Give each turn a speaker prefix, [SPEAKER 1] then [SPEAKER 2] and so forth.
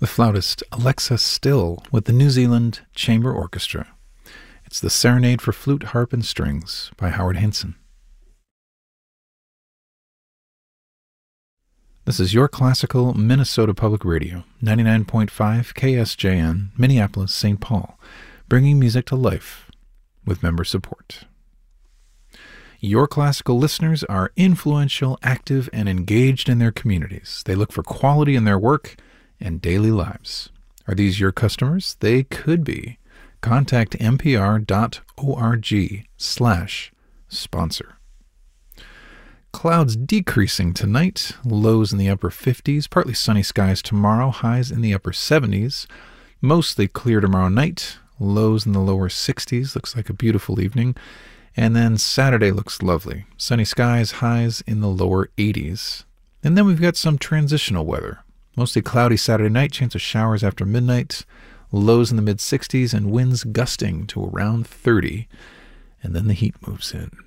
[SPEAKER 1] the flautist Alexa Still with the New Zealand Chamber Orchestra. It's the Serenade for Flute, Harp, and Strings by Howard Hinson. This is Your Classical Minnesota Public Radio, 99.5 KSJN, Minneapolis, St. Paul, bringing music to life with member support. Your Classical listeners are influential, active, and engaged in their communities. They look for quality in their work and daily lives. Are these your customers? They could be. Contact npr.org/sponsor. Clouds decreasing tonight, lows in the upper 50s, partly sunny skies tomorrow, highs in the upper 70s, mostly clear tomorrow night, lows in the lower 60s, looks like a beautiful evening, and then Saturday looks lovely, sunny skies, highs in the lower 80s. And then we've got some transitional weather, mostly cloudy Saturday night, chance of showers after midnight, lows in the mid 60s, and winds gusting to around 30, and then the heat moves in.